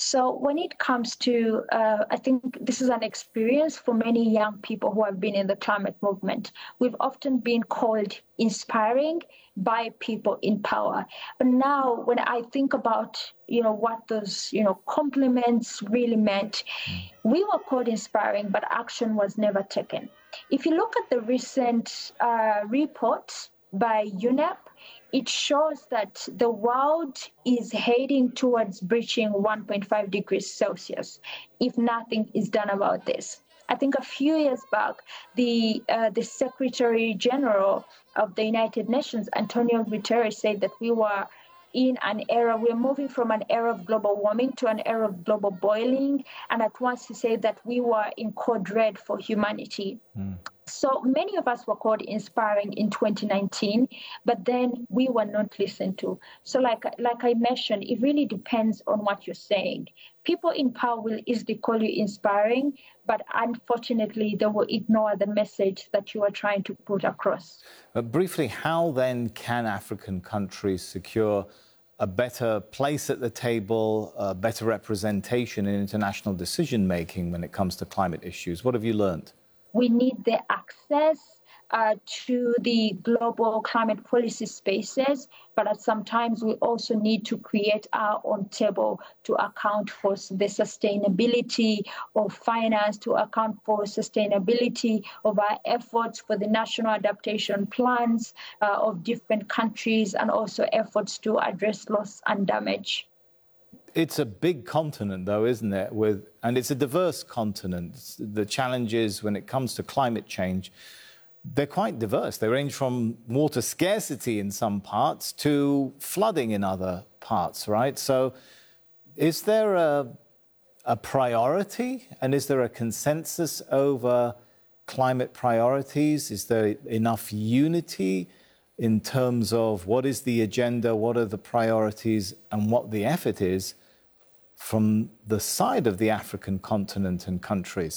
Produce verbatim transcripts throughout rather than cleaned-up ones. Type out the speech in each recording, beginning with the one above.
So when it comes to, uh, I think this is an experience for many young people who have been in the climate movement. We've often been called inspiring by people in power. But now when I think about, you know, what those, you know, compliments really meant, we were called inspiring, but action was never taken. If you look at the recent uh, report by U N E P, it shows that the world is heading towards breaching one point five degrees Celsius if nothing is done about this. I think a few years back, the uh, the Secretary General of the United Nations, Antonio Guterres, said that we were in an era, we're moving from an era of global warming to an era of global boiling. And at once he said that we were in code red for humanity. Mm. So many of us were called inspiring in twenty nineteen, but then we were not listened to. So like, like I mentioned, it really depends on what you're saying. People in power will easily call you inspiring, but unfortunately, they will ignore the message that you are trying to put across. Uh, briefly, how then can African countries secure a better place at the table, a better representation in international decision-making when it comes to climate issues? What have you learned? We need the access uh, to the global climate policy spaces, but at sometimes we also need to create our own table to account for the sustainability of finance, to account for sustainability of our efforts for the national adaptation plans uh, of different countries, and also efforts to address loss and damage. It's a big continent, though, isn't it? With and it's a diverse continent. The challenges when it comes to climate change, they're quite diverse. They range from water scarcity in some parts to flooding in other parts, right? So is there a, a priority, and is there a consensus over climate priorities? Is there enough unity in terms of what is the agenda, what are the priorities, and what the effort is from the side of the African continent and countries?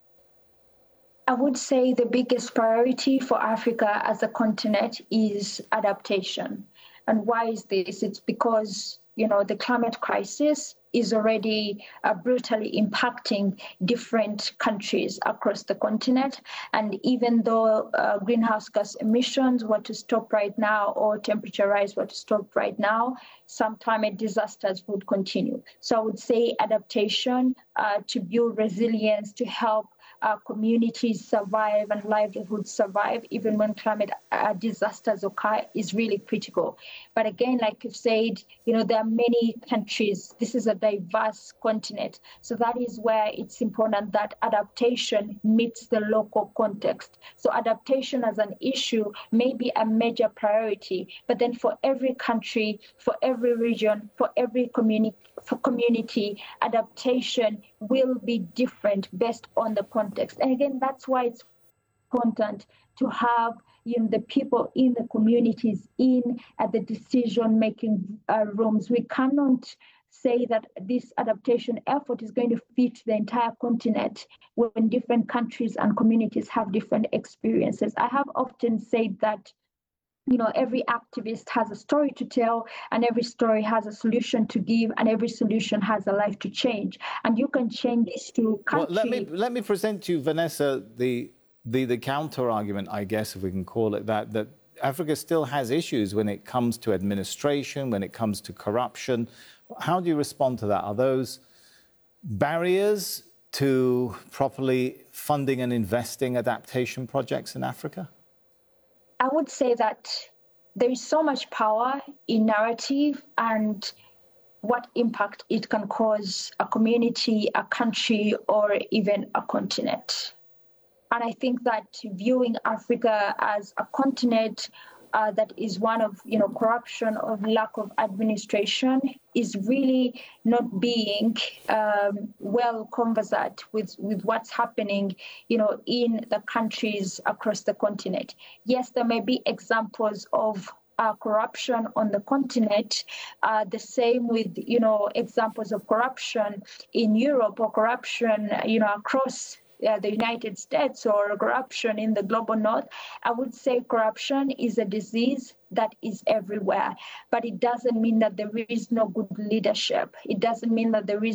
I would say the biggest priority for Africa as a continent is adaptation. And why is this? It's because, you know, the climate crisis is already uh, brutally impacting different countries across the continent. And even though uh, greenhouse gas emissions were to stop right now, or temperature rise were to stop right now, some climate disasters would continue. So I would say adaptation uh, to build resilience, to help uh, communities survive and livelihoods survive, even when climate uh, disasters occur, is really critical. But again, like you've said, you know, there are many countries. This is a diverse continent. So that is where it's important that adaptation meets the local context. So adaptation as an issue may be a major priority, but then for every country, for every region, for every community, for community, adaptation will be different based on the context. And again, that's why it's important to have, you know, the people in the communities in at the decision-making uh, rooms. We cannot say that this adaptation effort is going to fit the entire continent when different countries and communities have different experiences. I have often said that, you know, every activist has a story to tell, and every story has a solution to give, and every solution has a life to change. And you can change this to country. Well, let me let me present to you, Vanessa, the the the counter argument, I guess, if we can call it that, that Africa still has issues when it comes to administration, when it comes to corruption. How do you respond to that? Are those barriers to properly funding and investing adaptation projects in Africa? I would say that there is so much power in narrative and what impact it can cause a community, a country, or even a continent. And I think that viewing Africa as a continent uh, that is one of, you know, corruption, of lack of administration, is really not being um, well conversant with, with what's happening, you know, in the countries across the continent. Yes, there may be examples of uh, corruption on the continent, uh, the same with, you know, examples of corruption in Europe, or corruption, you know, across uh, the United States or corruption in the global north, I would say corruption is a disease that is everywhere. But it doesn't mean that there is no good leadership. It doesn't mean that there is